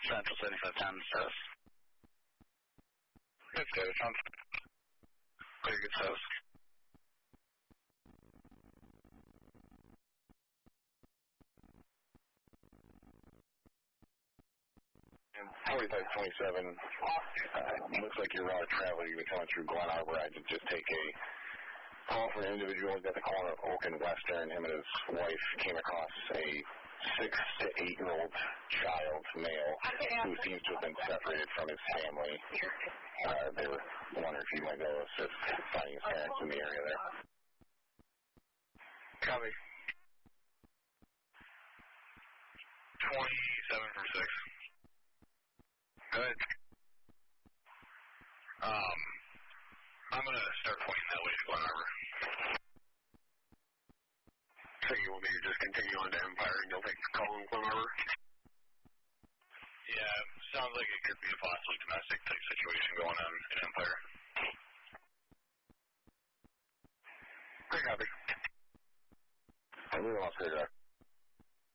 Central 7510 says. That's good. It sounds pretty good, says. And 4527, looks like you're on a traveler. You've been coming through Glen Arbor. I did just take a call from an individual at the corner of Oak and Western. Him and his wife came across a 6 to 8-year-old child, male, who seems to have been separated from his family. They were wondering if you might go assist finding his parents in the area there. Copy. 27 for 6. Good. I'm going to start pointing that way to Glen Arbor. So you want me to just continue on to Empire and you'll take the call in Glen Arbor? Yeah, sounds like it could be a possibly domestic type situation going on in Empire. Great copy. I really want to say that.